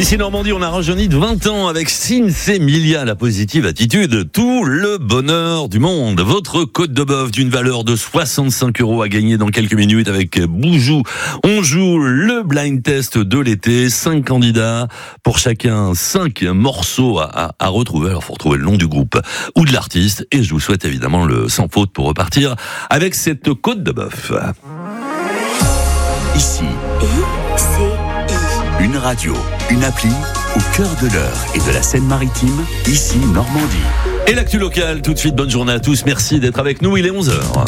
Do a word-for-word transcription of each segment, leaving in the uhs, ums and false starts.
Ici Normandie, on a rajeuni de vingt ans avec Sinsemilia, la positive attitude, tout le bonheur du monde. Votre côte de bœuf d'une valeur de soixante-cinq euros à gagner dans quelques minutes avec Boujou. On joue le blind test de l'été, cinq candidats pour chacun, cinq morceaux à, à, à retrouver. Alors faut retrouver le nom du groupe ou de l'artiste et je vous souhaite évidemment le sans faute pour repartir avec cette côte de bœuf. Ici, I C I. Une radio, une appli au cœur de l'Eure et de la Seine-Maritime, ici Normandie. Et l'actu locale, tout de suite, bonne journée à tous, merci d'être avec nous, il est onze heures.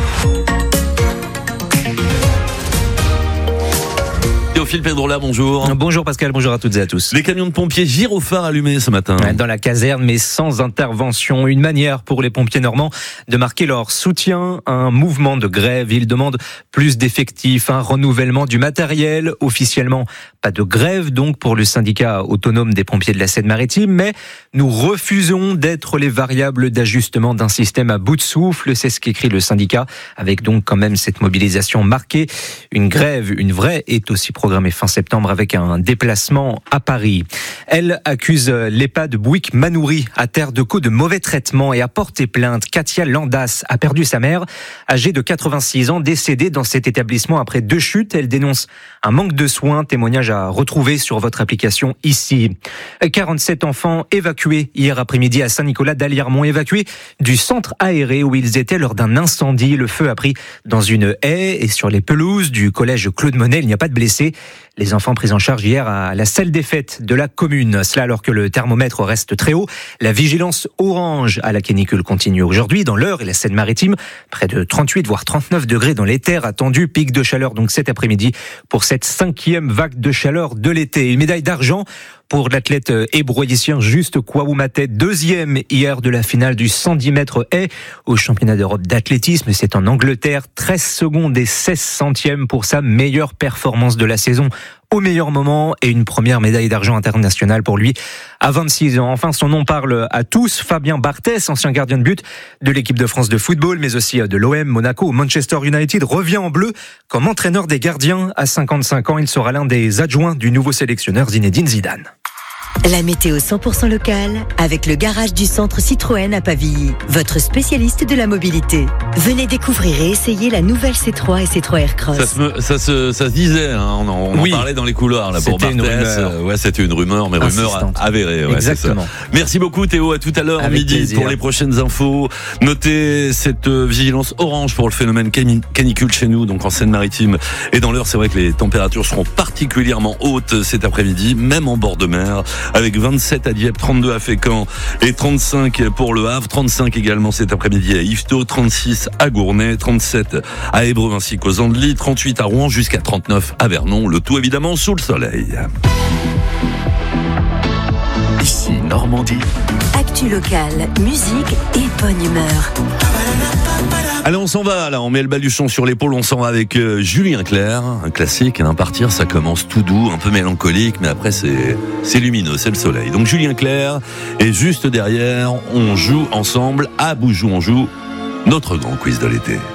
Théophile Pedrola, bonjour. Bonjour Pascal, bonjour à toutes et à tous. Les camions de pompiers gyrophares allumés ce matin. Dans la caserne, mais sans intervention. Une manière pour les pompiers normands de marquer leur soutien à un mouvement de grève. Ils demandent plus d'effectifs, un renouvellement du matériel. Officiellement, pas de grève donc pour le syndicat autonome des pompiers de la Seine-Maritime, mais nous refusons d'être les variables d'ajustement d'un système à bout de souffle. C'est ce qu'écrit le syndicat, avec donc quand même cette mobilisation marquée. Une grève, une vraie, est aussi programmée fin septembre avec un déplacement à Paris. Elle accuse l'EHPAD Bouygues-Manoury à Terre de Caux de mauvais traitement et a porté plainte. Katia Landas a perdu sa mère, âgée de quatre-vingt-six ans, décédée dans cet établissement après deux chutes. Elle dénonce un manque de soins, témoignage à retrouver sur votre application ici. quarante-sept enfants évacués hier après-midi à Saint-Nicolas d'Aliermont, évacués du centre aéré où ils étaient lors d'un incendie. Le feu a pris dans une haie et sur les pelouses du collège Claude Monet. Il n'y a pas de blessés. Les enfants pris en charge hier à la salle des fêtes de la commune. Cela alors que le thermomètre reste très haut. La vigilance orange à la canicule continue aujourd'hui dans l'Eure et la Seine-Maritime. Près de trente-huit voire trente-neuf degrés dans les terres attendus. Pic de chaleur donc cet après-midi pour cette cinquième vague de chaleur de l'été. Une médaille d'argent pour l'athlète hébroïcien Juste Kouaoumate, deuxième hier de la finale du cent dix mètres haies au championnat d'Europe d'athlétisme. C'est en Angleterre, treize secondes et seize centièmes pour sa meilleure performance de la saison au meilleur moment et une première médaille d'argent internationale pour lui à vingt-six ans. Enfin, son nom parle à tous. Fabien Barthès, ancien gardien de but de l'équipe de France de football, mais aussi de l'O M, Monaco ou Manchester United, revient en bleu comme entraîneur des gardiens. À cinquante-cinq ans, il sera l'un des adjoints du nouveau sélectionneur Zinedine Zidane. La météo cent pour cent locale avec le garage du centre Citroën à Pavilly, votre spécialiste de la mobilité. Venez découvrir et essayer la nouvelle C trois et C trois Aircross. Ça se, ça se, ça se disait, hein, on, en, on oui. en parlait dans les couloirs là, pour Barthès. Euh, ouais, c'était une rumeur, mais rumeur avérée. Ouais, exactement. Merci beaucoup Théo, à tout à l'heure, avec midi, plaisir. Pour les prochaines infos. Notez cette vigilance orange pour le phénomène canicule chez nous, donc en Seine-Maritime et dans l'Eure. C'est vrai que les températures seront particulièrement hautes cet après-midi, même en bord de mer. Avec vingt-sept à Dieppe, trente-deux à Fécamp et trente-cinq pour Le Havre, trente-cinq également cet après-midi à Yvetot, trente-six à Gournay, trente-sept à Évreux ainsi qu'aux Andelys, trente-huit à Rouen jusqu'à trente-neuf à Vernon, le tout évidemment sous le soleil. Ici Normandie. Actu locale, musique et bonne humeur. Allez, on s'en va, là, on met le baluchon sur l'épaule, on s'en va avec euh, Julien Clerc, un classique, et d'un partir, ça commence tout doux, un peu mélancolique, mais après c'est, c'est lumineux, c'est le soleil. Donc Julien Clerc, et juste derrière, on joue ensemble, à Boujou, on joue notre grand quiz de l'été.